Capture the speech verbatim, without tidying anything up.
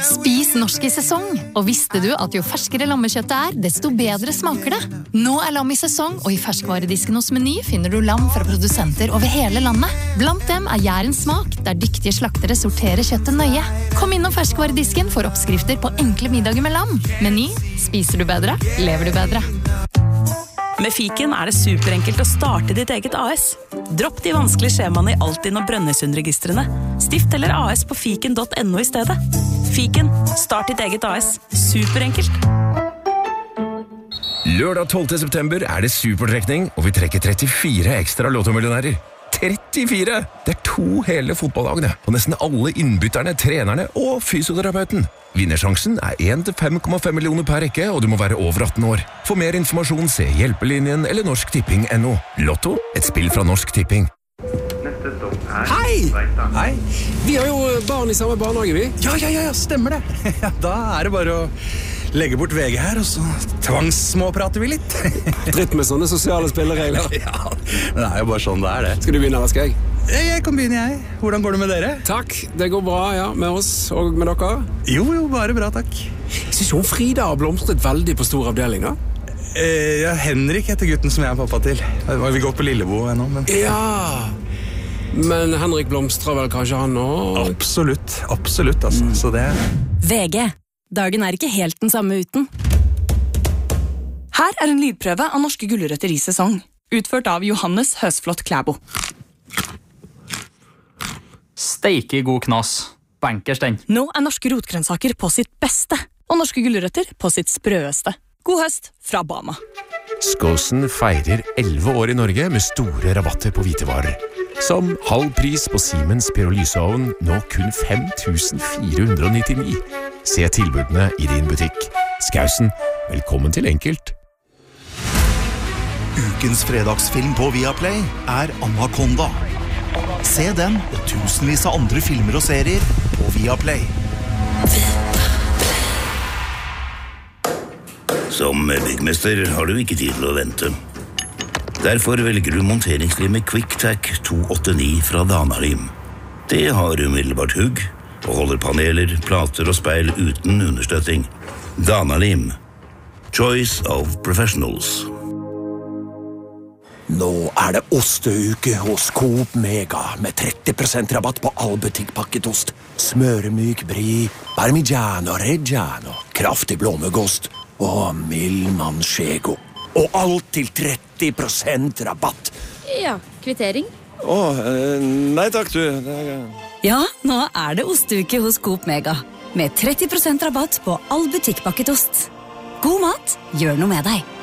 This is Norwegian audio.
Spis norsk i sesong. Og visste du at jo ferskere lammekjøttet er, desto bedre smaker det? Nå er lam i sesong, og i ferskvaredisken hos Meny finner du lam fra produsenter over hele landet. Blant dem er Jærens smak, der dyktige slaktere sorterer kjøttet nøye. Kom innom ferskvaredisken for oppskrifter på enkle middager med lam. Meny, spiser du bedre, lever du bedre. Med Fiken er det superenkelt å starte ditt eget A S. Dropp de vanskelige skjemaene i Altinn og Brønnøysundregistrene. Stift eller A S på fiken punktum no i stedet. Fiken, start ditt eget A S. Superenkelt. Lørdag tolvte september er det supertrekning, og vi trekker trettifire ekstra lottomillionærer. trettifire! Det er to hele fotballagene, og nesten alle innbytterne, trenerne og fysioterapeuten. Vinnersjansen er én til fem komma fem millioner per rekke, og du må være over atten år. For mer informasjon, se Hjelpelinjen eller Norsk Tipping punktum no. Lotto, et spill fra Norsk Tipping. Hei! Hei! Vi har jo barn i samme barnehage, vi. Ja, ja, ja, stemmer det. Ja, da er det bare å legge bort V G her, og så tvangsmåprater vi litt. Dritt med sånne sosiale spilleregler. Ja, men det er jo bare sånn det er det. Skal du begynne, eller skal jeg? Jeg kan begynne, jeg. Hvordan går det med dere? Takk, det går bra, ja, med oss og med dere. Jo, jo, bare bra, takk. Jeg synes jo Frida har blomstret veldig på stor avdeling, da. Eh, ja, Henrik heter gutten som jeg er pappa til. Vi går på Lillebo ennå, men... Ja, men Henrik blomstrer vel kanskje han nå? Absolutt, absolutt, altså. Mm. Så det... V G. Dagen er ikke helt den samme uten. Her er en lydprøve av norske gulrøtter i sesong, utført av Johannes Høsflot Klæbo. Steike god knas. Bankers den. Nå er norske rotgrønnsaker på sitt beste, og norske gulrøtter på sitt sprøeste. God høst fra Bama. Skåsen feirer elleve år i Norge med store rabatter på hvitevarer. Som halv pris på Siemens pyrolyseovn, nå kun fem tusen fire hundre nittini. Se tilbudene i din butikk. Skausen, velkommen til Enkelt. Ukens fredagsfilm på Viaplay er Anaconda. Se den og tusenvis av andre filmer og serier på Viaplay. Som byggmester har du ikke tid til å vente. Derfor velger du monteringslimet QuickTac to åttiåtte fra Danalim. Det har umiddelbart hugg og holder paneler, plater og speil uten understøtting. Danalim. Choice of professionals. Nå er det osteuke hos Coop Mega med tretti prosent rabatt på all butikkpakketost. Smøremyk brie, parmigiano reggiano, kraftig blåmuggost og mild manchego. Og alt til tretti prosent rabatt. Ja, kvittering. Åh, nei takk du. Ja, nå er det osteuke hos Coop Mega. Med tretti prosent rabatt på all butikkpakketost. God mat, gjør noe med deg.